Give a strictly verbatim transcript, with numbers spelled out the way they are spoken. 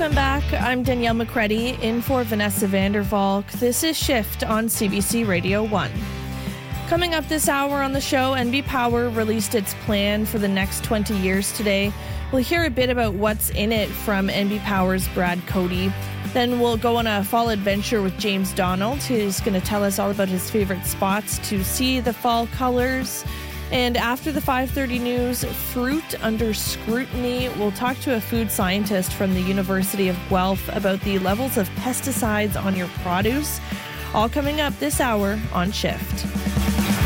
Welcome back. I'm Danielle McCready in for Vanessa Vandervalk. This is Shift on C B C Radio one. Coming up this hour on the show, N B Power released its plan for the next twenty years today. We'll hear a bit about what's in it from N B Power's Brad Cody. Then we'll go on a fall adventure with James Donald, who's going to tell us all about his favorite spots to see the fall colors. And after the five thirty news, fruit under scrutiny. We'll talk to a food scientist from the University of Guelph about the levels of pesticides on your produce. All coming up this hour on Shift.